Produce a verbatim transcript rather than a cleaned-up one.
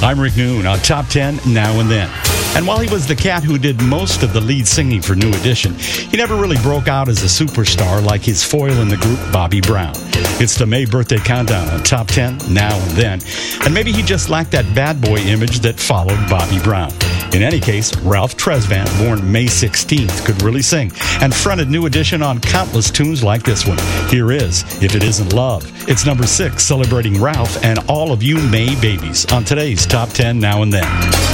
I'm Rick Noon on Top ten Now and Then. And while he was the cat who did most of the lead singing for New Edition, he never really broke out as a superstar like his foil in the group, Bobby Brown. It's the May birthday countdown on Top ten Now and Then. And maybe he just lacked that bad boy image that followed Bobby Brown. In any case, Ralph Tresvant, born May sixteenth, could really sing and fronted New Edition on countless tunes like this one. Here is If It Isn't Love. It's number six, celebrating Ralph and all of you May babies on today's Top ten Now and Then.